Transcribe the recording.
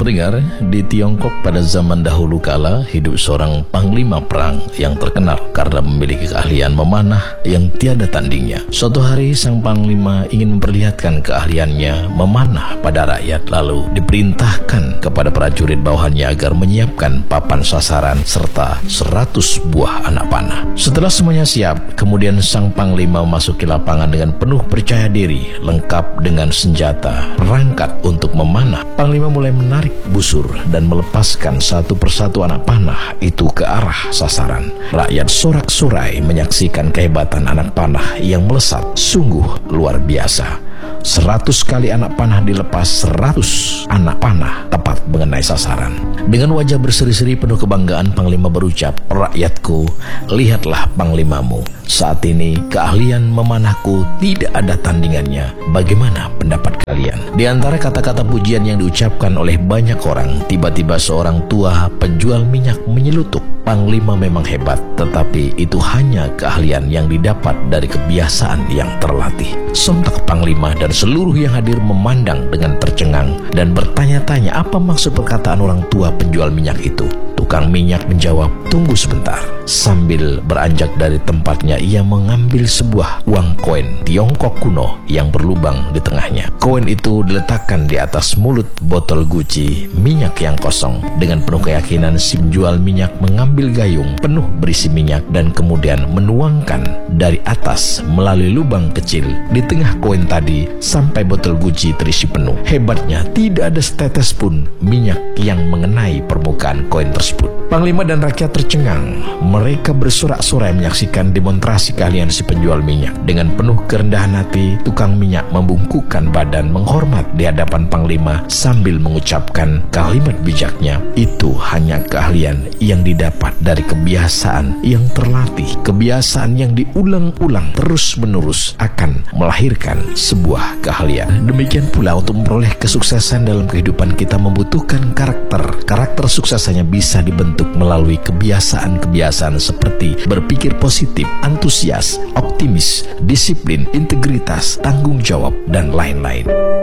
Pendengar, di Tiongkok pada zaman dahulu kala hidup seorang panglima perang yang terkenal karena memiliki keahlian memanah yang tiada tandingnya. Suatu hari sang panglima ingin memperlihatkan keahliannya memanah pada rakyat, lalu diperintahkan kepada prajurit bawahannya agar menyiapkan papan sasaran serta 100 buah anak panah. Setelah semuanya siap, kemudian sang panglima memasuki lapangan dengan penuh percaya diri, lengkap dengan senjata, perangkat untuk memanah. Panglima mulai menarik busur dan melepaskan satu persatu anak panah itu ke arah sasaran. Rakyat sorak-sorai menyaksikan kehebatan anak panah yang melesat. Sungguh luar biasa. 100 kali anak panah dilepas, 100 anak panah tepat mengenai sasaran. Dengan wajah berseri-seri penuh kebanggaan, Panglima berucap, "Rakyatku, lihatlah panglimamu. Saat ini keahlian memanahku tidak ada tandingannya. Bagaimana pendapat kalian?" Di antara kata-kata pujian yang diucapkan oleh banyak orang, tiba-tiba seorang tua penjual minyak menyelutuk, "Panglima memang hebat, tetapi itu hanya keahlian yang didapat dari kebiasaan yang terlatih." Sontak Panglima dan seluruh yang hadir memandang dengan tercengang dan bertanya-tanya apa maksud perkataan orang tua penjual minyak itu. Tukang minyak menjawab, "Tunggu sebentar." Sambil beranjak dari tempatnya, ia mengambil sebuah uang koin Tiongkok kuno yang berlubang di tengahnya. Koin itu diletakkan di atas mulut botol Gucci minyak yang kosong. Dengan penuh keyakinan, si penjual minyak mengambil gayung penuh berisi minyak dan kemudian menuangkan dari atas melalui lubang kecil di tengah koin tadi sampai botol Gucci terisi penuh. Hebatnya, tidak ada setetes pun minyak yang mengenai permukaan koin tersebut. Panglima dan rakyat tercengang. Mereka bersorak-sorai menyaksikan demonstrasi keahlian si penjual minyak. Dengan penuh kerendahan hati, tukang minyak membungkukkan badan menghormat di hadapan Panglima sambil mengucapkan kalimat bijaknya, "Itu hanya keahlian yang didapat dari kebiasaan yang terlatih. Kebiasaan yang diulang-ulang terus-menerus akan melahirkan sebuah keahlian." Demikian pula untuk memperoleh kesuksesan dalam kehidupan kita membutuhkan karakter. Karakter sukses hanya bisa dibentuk melalui kebiasaan-kebiasaan seperti berpikir positif, antusias, optimis, disiplin, integritas, tanggung jawab, dan lain-lain.